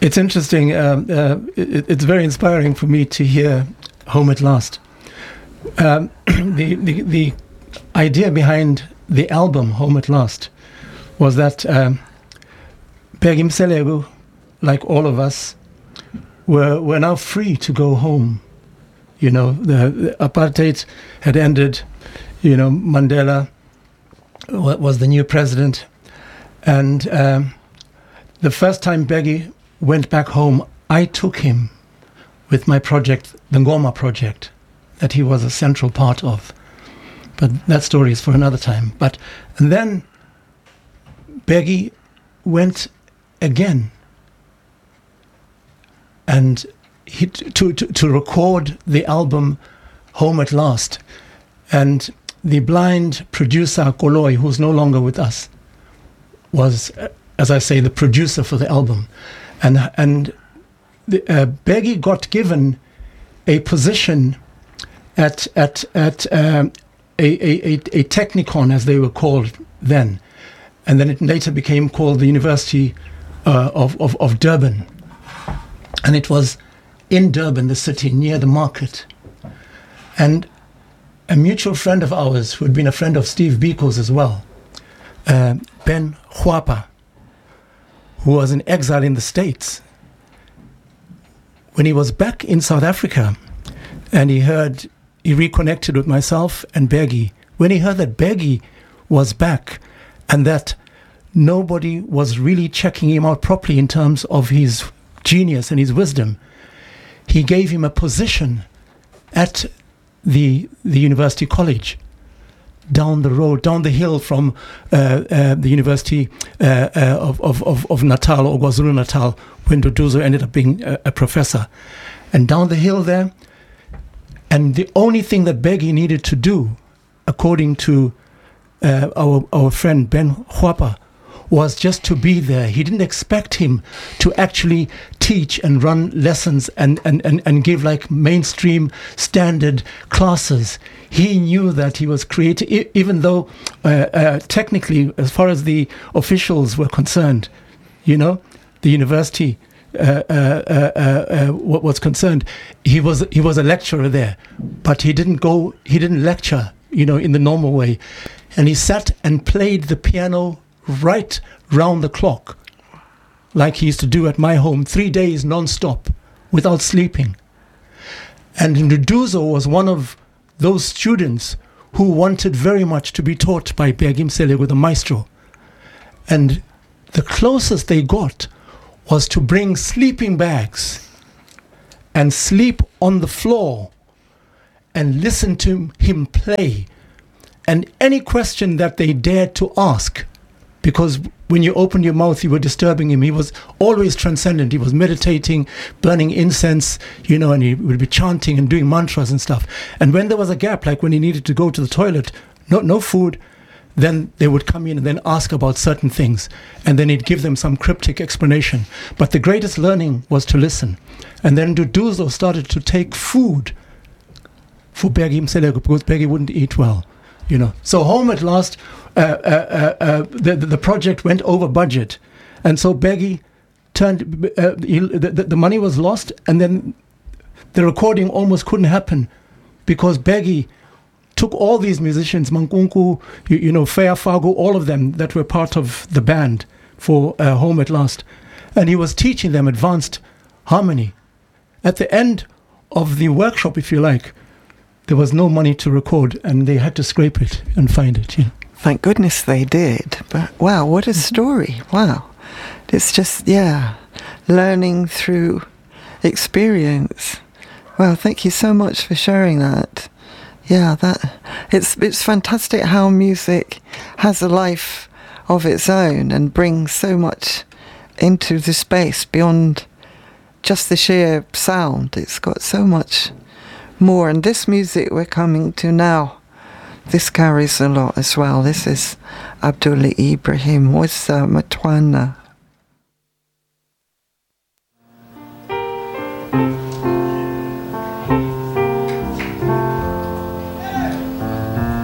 It's interesting. It's very inspiring for me to hear "Home at Last." The idea behind the album "Home at Last" was that Bheki Mseleku, like all of us, were now free to go home. You know, the apartheid had ended. You know, Mandela was the new president, and the first time Bheki went back home, I took him with my project, the Ngoma project, that he was a central part of. But that story is for another time. And then Bheki went again, and to record the album "Home at Last." And the blind producer Koloi, who's no longer with us, was, as I say, the producer for the album. And Bheki got given a position at a technicon, as they were called then, and then it later became called the University of Durban, and it was in Durban, the city, near the market. And a mutual friend of ours, who had been a friend of Steve Biko's as well, Ben Huapa, who was in exile in the States, when he was back in South Africa, and he reconnected with myself and Bheki. When he heard that Bheki was back and that nobody was really checking him out properly in terms of his genius and his wisdom, he gave him a position at the University College down the road, down the hill from the University of Natal, or KwaZulu-Natal, when Duduzo ended up being a professor. And down the hill there, and the only thing that Bheki needed to do, according to our friend Ben Huapa, was just to be there. He didn't expect him to actually teach and run lessons and give like mainstream standard classes. He knew that he was creative, even though technically, as far as the officials were concerned, you know, the university what was concerned, he was a lecturer there, but he didn't lecture, you know, in the normal way. And he sat and played the piano right round the clock, like he used to do at my home, 3 days non-stop, without sleeping. And Nduduzo was one of those students who wanted very much to be taught by Bheki Mseleku, the maestro. And the closest they got was to bring sleeping bags and sleep on the floor and listen to him play. And any question that they dared to ask, because when you opened your mouth, you were disturbing him. He was always transcendent. He was meditating, burning incense, you know, and he would be chanting and doing mantras and stuff. And when there was a gap, like when he needed to go to the toilet, no food, then they would come in and then ask about certain things. And then he'd give them some cryptic explanation. But the greatest learning was to listen. And then Duduzo started to take food for Bheki Mseleku, because Bheki wouldn't eat well. You know, so Home at Last, the project went over budget, and so Bheki turned. The money was lost, and then the recording almost couldn't happen because Bheki took all these musicians, Mankunku, you know, Fea Fago, all of them that were part of the band for Home at Last, and he was teaching them advanced harmony. At the end of the workshop, if you like, there was no money to record, and they had to scrape it and find it. Yeah. Thank goodness they did. But wow, what a story. Wow. It's just, learning through experience. Wow, thank you so much for sharing that. Yeah, it's fantastic how music has a life of its own and brings so much into the space beyond just the sheer sound. It's got so much more, and this music we're coming to now, this carries a lot as well. This is Abdullah Ibrahim with Matwana.